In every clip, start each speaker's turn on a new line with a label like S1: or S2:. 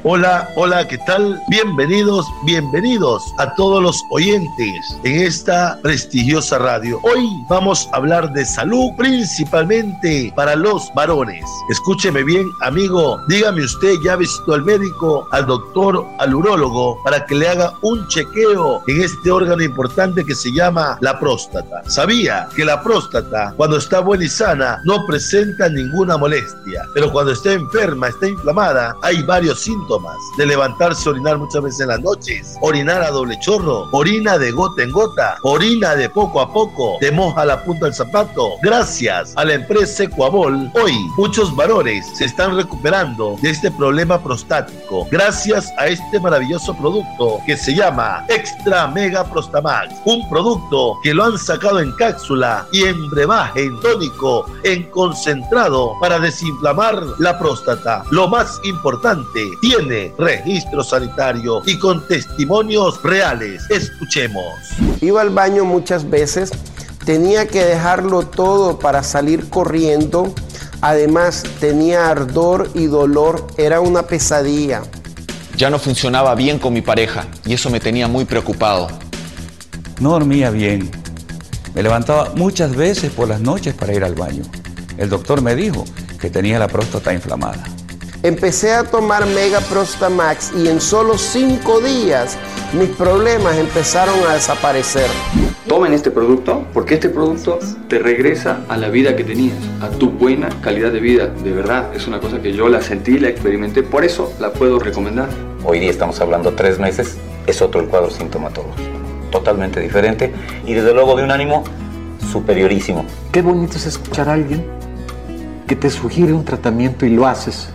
S1: Hola, hola, ¿qué tal? Bienvenidos a todos los oyentes en esta prestigiosa radio. Hoy vamos a hablar de salud, principalmente para los varones. Escúcheme bien, amigo, dígame usted, ¿ya visitó al médico, al doctor, al urólogo, para que le haga un chequeo en este órgano importante que se llama la próstata? ¿Sabía que la próstata, cuando está buena y sana, no presenta ninguna molestia? Pero cuando está enferma, está inflamada, hay varios síntomas de levantarse, orinar muchas veces en las noches, orinar a doble chorro, orina de gota en gota, orina de poco a poco, te moja la punta del zapato. Gracias a la empresa Equabol, hoy muchos varones se están recuperando de este problema prostático gracias a este maravilloso producto que se llama Extra Mega Prostamax, un producto que lo han sacado en cápsula y en brebaje, en tónico, en concentrado para desinflamar la próstata. Lo más importante, tiene registro sanitario y con testimonios reales. Escuchemos.
S2: Iba al baño muchas veces, tenía que dejarlo todo para salir corriendo. Además, tenía ardor y dolor, era una pesadilla.
S3: Ya no funcionaba bien con mi pareja y eso me tenía muy preocupado.
S4: No dormía bien. Me levantaba muchas veces por las noches para ir al baño. El doctor me dijo que tenía la próstata inflamada.
S2: Empecé a tomar Mega Prostamax y en solo 5 días mis problemas empezaron a desaparecer.
S5: Tomen este producto porque este producto te regresa a la vida que tenías, a tu buena calidad de vida. De verdad, es una cosa que yo la sentí, la experimenté, por eso la puedo recomendar.
S6: Hoy día estamos hablando 3 meses, es otro el cuadro sintomatológico, totalmente diferente y desde luego de un ánimo superiorísimo.
S7: Qué bonito es escuchar a alguien que te sugiere un tratamiento y lo haces.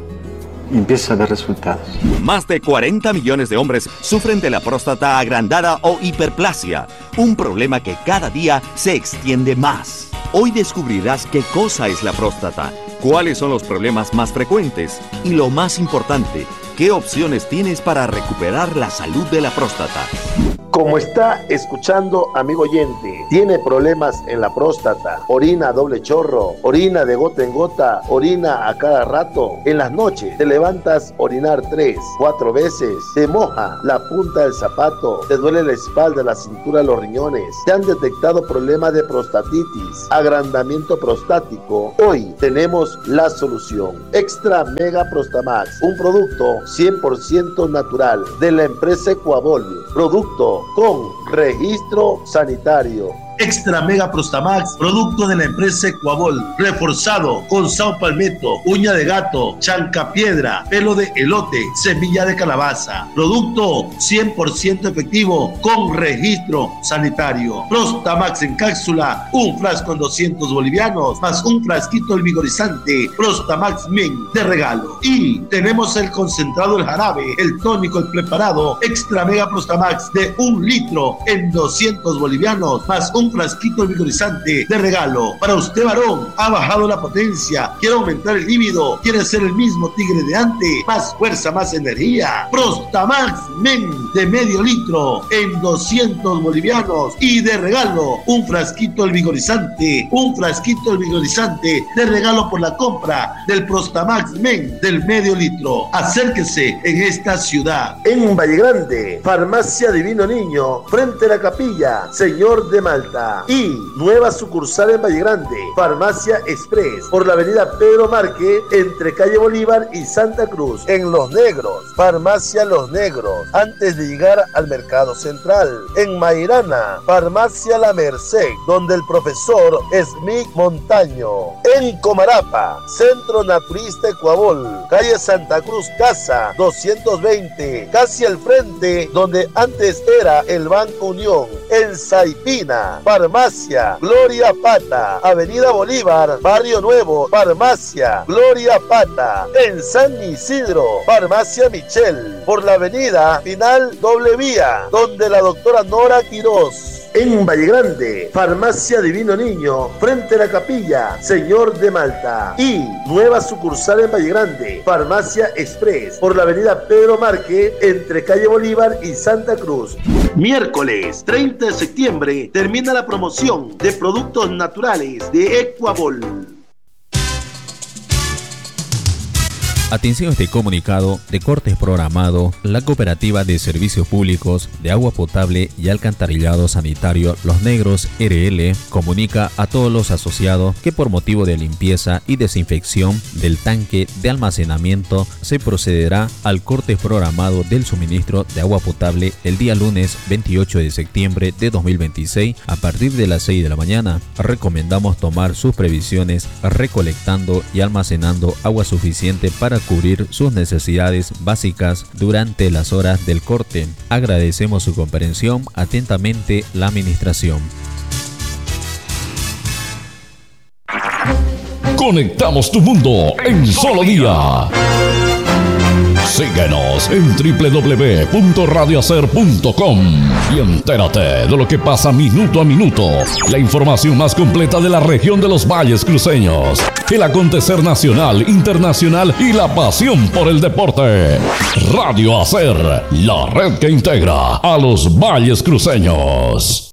S7: Y empiezas a ver resultados.
S8: Más de 40 millones de hombres sufren de la próstata agrandada o hiperplasia, un problema que cada día se extiende más. Hoy descubrirás qué cosa es la próstata, cuáles son los problemas más frecuentes y, lo más importante, qué opciones tienes para recuperar la salud de la próstata.
S1: Como está escuchando, amigo oyente, tiene problemas en la próstata, orina a doble chorro, orina de gota en gota, orina a cada rato. En las noches te levantas a orinar 3, 4 veces, te moja la punta del zapato, te duele la espalda, la cintura, los riñones, te han detectado problemas de prostatitis, agrandamiento prostático. Hoy tenemos la solución. Extra Mega Prostamax, un producto 100% natural de la empresa Equabol, producto con registro sanitario. Extra Mega Prostamax, producto de la empresa Equabol, reforzado con sao palmetto, uña de gato, chancapiedra, pelo de elote, semilla de calabaza. Producto 100% efectivo con registro sanitario. Prostamax en cápsula, un frasco en 200 bolivianos, más un frasquito el vigorizante Prostamax Men de regalo. Y tenemos el concentrado, el jarabe, el tónico, el preparado Extra Mega Prostamax de 1 litro en 200 bolivianos, más un frasquito vigorizante de regalo. Para usted, varón, ha bajado la potencia, quiere aumentar el líbido, quiere ser el mismo tigre de antes, más fuerza, más energía. Prostamax Men de medio litro en 200 bolivianos y de regalo un frasquito el vigorizante de regalo por la compra del Prostamax Men del medio litro. Acérquese en esta ciudad. En Valle Grande, Farmacia Divino Niño, frente a la capilla Señor de Malta. Y nueva sucursal en Valle Grande, Farmacia Express, por la avenida Pedro Márquez, entre calle Bolívar y Santa Cruz. En Los Negros, Farmacia Los Negros, antes de llegar al Mercado Central. En Mairana, Farmacia La Merced, donde el profesor Smith Montaño. En Comarapa, Centro Naturista Equabol, calle Santa Cruz Casa 220, casi al frente donde antes era el Banco Unión. En Saipina, Farmacia Gloria Pata, avenida Bolívar, Barrio Nuevo, Farmacia Gloria Pata. En San Isidro, Farmacia Michel, por la avenida Final Doble Vía, donde la doctora Nora Quiroz. En Valle Grande, Farmacia Divino Niño, frente a la capilla Señor de Malta. Y nueva sucursal en Valle Grande, Farmacia Express, por la avenida Pedro Márquez, entre calle Bolívar y Santa Cruz. Miércoles 30 de septiembre termina la promoción de productos naturales de Equabol.
S9: Atención a este comunicado de cortes programado. La Cooperativa de Servicios Públicos de Agua Potable y Alcantarillado Sanitario Los Negros RL comunica a todos los asociados que por motivo de limpieza y desinfección del tanque de almacenamiento se procederá al corte programado del suministro de agua potable el día lunes 28 de septiembre de 2026 a partir de las 6 de la mañana. Recomendamos tomar sus previsiones recolectando y almacenando agua suficiente para cubrir sus necesidades básicas durante las horas del corte. Agradecemos su comprensión. Atentamente, la Administración.
S10: Conectamos tu mundo en solo día. Síguenos en www.radiohacer.com y entérate de lo que pasa minuto a minuto. La información más completa de la región de los Valles Cruceños. El acontecer nacional, internacional y la pasión por el deporte. Radio Hacer, la red que integra a los Valles Cruceños.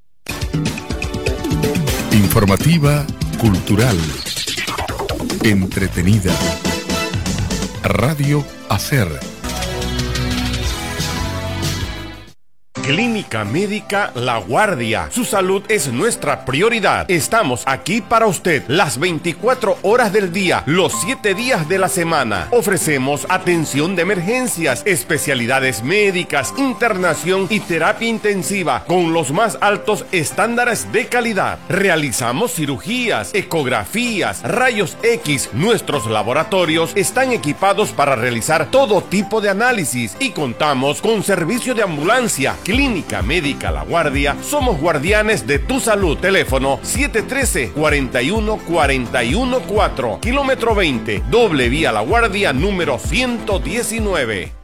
S11: Informativa, cultural, entretenida. Radio Hacer.
S12: Clínica Médica La Guardia. Su salud es nuestra prioridad. Estamos aquí para usted las 24 horas del día, los 7 días de la semana. Ofrecemos atención de emergencias, especialidades médicas, internación y terapia intensiva con los más altos estándares de calidad. Realizamos cirugías, ecografías, rayos X. Nuestros laboratorios están equipados para realizar todo tipo de análisis y contamos con servicio de ambulancia. Clínica Médica La Guardia, somos guardianes de tu salud. Teléfono 713-41-41-4, kilómetro 20, doble vía La Guardia, número 119.